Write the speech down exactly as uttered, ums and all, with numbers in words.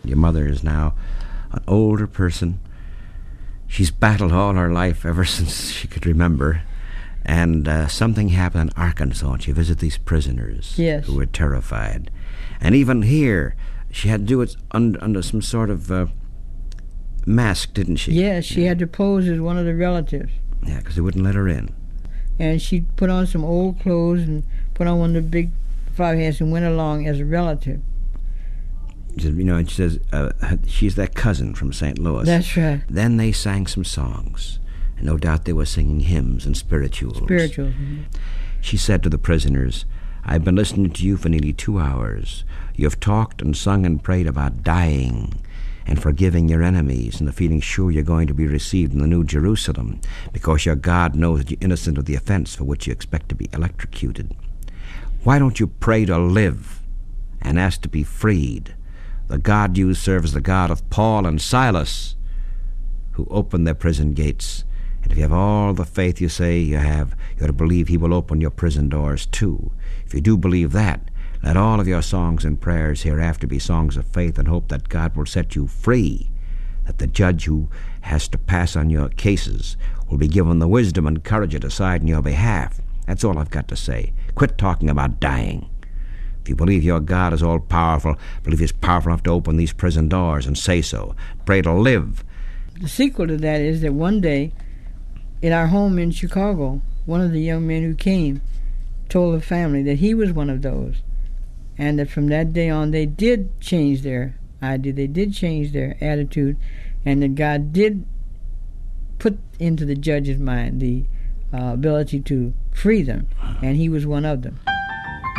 Your mother is now an older person. She's battled all her life ever since she could remember. And uh, something happened in Arkansas, and she visited these prisoners yes. who were terrified. And even here, she had to do it under, under some sort of uh, mask, didn't she? Yes, she yeah. had to pose as one of the relatives. Yeah, because they wouldn't let her in. And she put on some old clothes and put on one of the big flower hats and went along as a relative. You know, and she says uh, she's that cousin from Saint Louis. That's right. Then they sang some songs. And no doubt they were singing hymns and spirituals. Spirituals. Mm-hmm. She said to the prisoners, I've been listening to you for nearly two hours. You have talked and sung and prayed about dying and forgiving your enemies and the feeling sure you're going to be received in the New Jerusalem because your God knows that you're innocent of the offense for which you expect to be electrocuted. Why don't you pray to live and ask to be freed? The God you serve is the God of Paul and Silas, who opened their prison gates. And if you have all the faith you say you have, you ought to believe he will open your prison doors too. If you do believe that, let all of your songs and prayers hereafter be songs of faith and hope that God will set you free, that the judge who has to pass on your cases will be given the wisdom and courage to decide in your behalf. That's all I've got to say. Quit talking about dying. If you believe your God is all-powerful, believe he's powerful enough to open these prison doors, and say so. Pray to live. The sequel to that is that one day, in our home in Chicago, one of the young men who came told the family that he was one of those, and that from that day on they did change their idea, they did change their attitude, and that God did put into the judge's mind the uh, ability to free them, and he was one of them.